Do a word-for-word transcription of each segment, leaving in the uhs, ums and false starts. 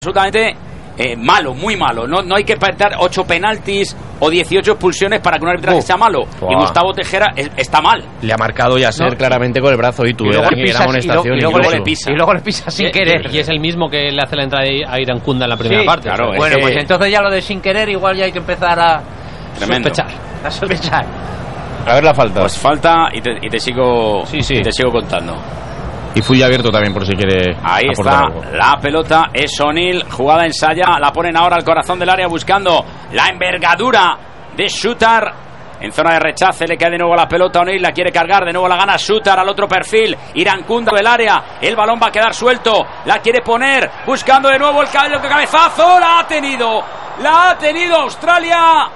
Absolutamente eh, malo, muy malo. No, no hay que dar ocho penaltis o dieciocho expulsiones para que un arbitraje uh, sea malo. Wow. Y Gustavo Tejera es, está mal. Le ha marcado ya ser no. claramente con el brazo y tú. Y luego, le, pisas, y, lo, y, luego y, le, le pisa. y luego le pisa sin y, querer. Y es el mismo que le hace la entrada a Irankunda en la primera sí, parte. Claro, bueno, que... pues entonces ya lo de sin querer igual ya hay que empezar a Tremendo. sospechar. A sospechar. A ver la falta. Pues falta y te, y te sigo sí, sí. Y te sigo contando. Y fui abierto también por si quiere. Ahí está algo. La pelota, es O'Neill, jugada ensaya, la ponen ahora al corazón del área buscando la envergadura de Shooter. En zona de rechace le cae de nuevo la pelota, O'Neill la quiere cargar, de nuevo la gana Shooter al otro perfil, Irankunda del área, el balón va a quedar suelto, la quiere poner, buscando de nuevo el cabezazo, la ha tenido, la ha tenido Australia,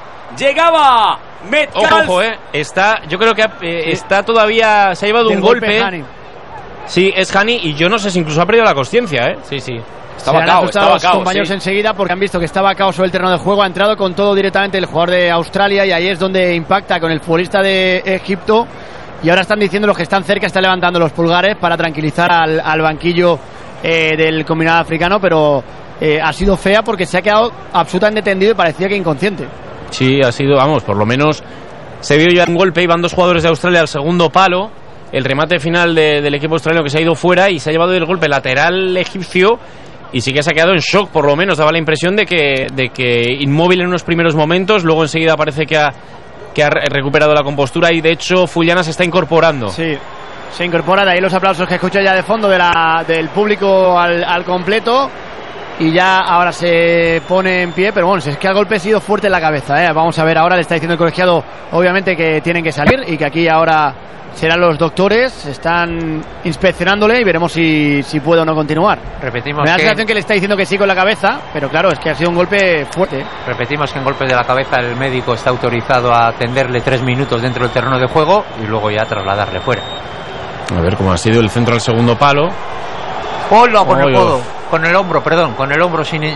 llegaba Metcalf. Ojo, ojo, eh. Está, yo creo que eh, está todavía, se ha llevado un golpe. golpe Sí, es Hani y yo no sé si incluso ha perdido la consciencia, ¿eh? Sí, sí. Estaba Se han asustado los compañeros sí. enseguida porque han visto que estaba caos sobre el terreno de juego. Ha entrado con todo directamente el jugador de Australia y ahí es donde impacta con el futbolista de Egipto. Y ahora están diciendo los que están cerca, están levantando los pulgares para tranquilizar al, al banquillo eh, del combinado africano, pero eh, ha sido fea porque se ha quedado absolutamente tendido y parecía que inconsciente. Sí, ha sido, vamos, por lo menos se vio ya un golpe, iban dos jugadores de Australia al segundo palo. El remate final de, del equipo australiano que se ha ido fuera y se ha llevado el golpe lateral egipcio y sí que se ha quedado en shock, por lo menos daba la impresión de que, de que inmóvil en unos primeros momentos, luego enseguida parece que ha, que ha recuperado la compostura y de hecho Fullana se está incorporando. Sí, se incorpora, de ahí los aplausos que escucho ya de fondo de la, del público al, al completo y ya ahora se pone en pie, pero bueno, es que el golpe ha sido fuerte en la cabeza, ¿eh? Vamos a ver, ahora le está diciendo el colegiado obviamente que tienen que salir y que aquí ahora serán los doctores, están inspeccionándole y veremos si, si puede o no continuar. Repetimos Me da la que... sensación que le está diciendo que sí con la cabeza, pero claro, es que ha sido un golpe fuerte. Repetimos que en golpe de la cabeza el médico está autorizado a atenderle tres minutos dentro del terreno de juego y luego ya trasladarle fuera. A ver cómo ha sido el centro al segundo palo. ¡Hola! Con oh, el codo, con el hombro, perdón, con el hombro sin...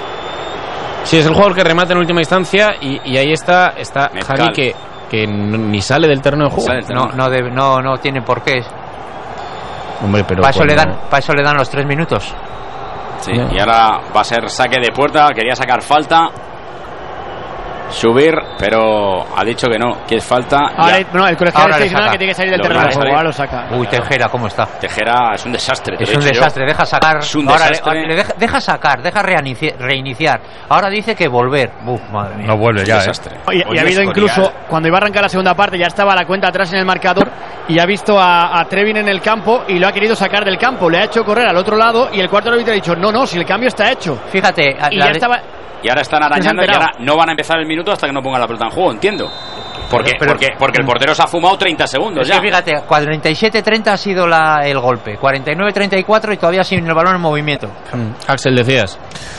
Sí, es el jugador que remata en última instancia y, y ahí está, está Hani que... que ni sale del terreno de juego. No, no, debe, no, no tiene por qué. Hombre, pero para eso, cuando... le dan, para eso le dan los tres minutos. Sí, yeah. Y ahora va a ser saque de puerta. Quería sacar falta, subir, pero ha dicho que no, que es falta. Ahora, no, el colegiado está diciendo que tiene que salir del lo terreno de juego. Ahora lo saca. Uy, Tejera, ¿cómo está? Tejera es un desastre. Es un desastre, yo. deja sacar. Es un ahora desastre. Le, le deja, deja sacar, deja reiniciar, reiniciar. Ahora dice que volver. Uf, madre mía. No vuelve ya, ¿eh? Y, y ha habido incluso, cuando iba a arrancar la segunda parte, ya estaba la cuenta atrás en el marcador y ha visto a, a Trevin en el campo y lo ha querido sacar del campo. Le ha hecho correr al otro lado y el cuarto árbitro ha dicho, no, no, si el cambio está hecho. Fíjate, y ya estaba... Y ahora están arañando y ahora no van a empezar el minuto hasta que no pongan la pelota en juego, entiendo. Porque, pero, porque, porque el portero se ha fumado treinta segundos ya. Sí, fíjate, cuarenta y siete treinta ha sido la, el golpe, cuarenta y nueve treinta y cuatro y todavía sin el balón en movimiento. Mm. Axel, decías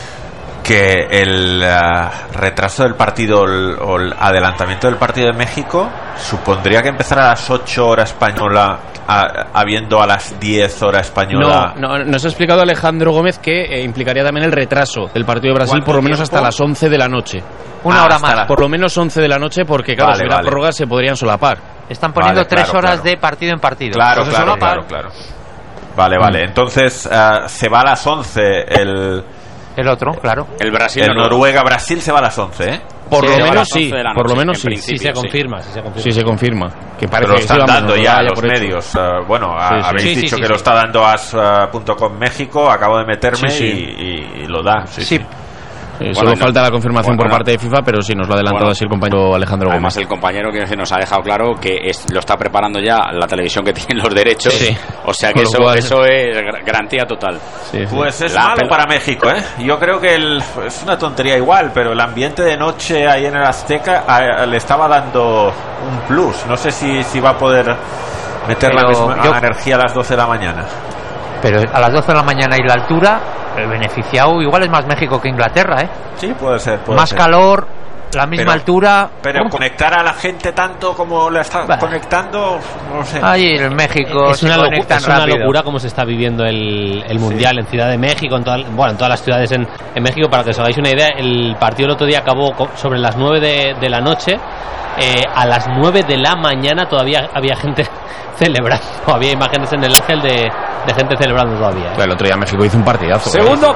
que el uh, retraso del partido el, o el adelantamiento del partido de México supondría que empezara a las ocho horas española a, habiendo a las diez horas española. No, no, nos ha explicado Alejandro Gómez que eh, implicaría también el retraso del partido de Brasil por lo menos tiempo? hasta las once de la noche. Una ah, hora más. La... Por lo menos once de la noche porque claro, vale, si hubiera vale. prórrogas se podrían solapar. Están poniendo vale, tres claro, horas claro. de partido en partido. Claro, claro, claro, claro. Vale, vale. Entonces uh, se va a las once el... El otro, claro. El Brasil, el Noruega-Brasil se va a las once, ¿eh? Por sí, lo menos sí, noche, por lo menos sí. Sí se confirma, sí se confirma. Sí se confirma. Que parece Pero lo que están sí, vamos, dando no, ya no los medios. Uh, bueno, sí, sí. habéis Sí, dicho sí, que sí, lo sí. está dando as punto com México. Acabo de meterme Sí, sí. Y, y, y lo da. Sí, Sí. sí. Sí, Bueno, solo no, falta la confirmación bueno, por parte de FIFA, pero sí nos lo ha adelantado bueno, así el compañero Alejandro Gómez. Además el compañero que nos ha dejado claro que es, lo está preparando ya la televisión que tiene los derechos, sí. O sea que eso, cual... eso es garantía total. Sí, sí. Pues es La malo pel- para México, ¿eh? Yo creo que el, es una tontería igual, pero el ambiente de noche ahí en el Azteca a, a, le estaba dando un plus. No sé si, si va a poder meter Pero la misma yo- energía a las doce de la mañana. Pero a las doce de la mañana y la altura, el beneficiado igual es más México que Inglaterra, ¿eh? Sí, puede ser. Puede más ser. calor, la misma Pero- altura. Pero ¡Uf! conectar a la gente tanto como la está Bah. conectando, no sé. Ahí en México Es se una, locu- conectan es una rápido. locura cómo se está viviendo el, el Mundial en Ciudad de México, en, toda, bueno, en todas las ciudades en, en México. Para que os hagáis una idea, el partido el otro día acabó co- sobre las nueve de, de la noche. Eh, a las nueve de la mañana todavía había gente celebrando, había imágenes en el Ángel de, de gente celebrando todavía, ¿eh? El otro día México hizo un partidazo. Segundo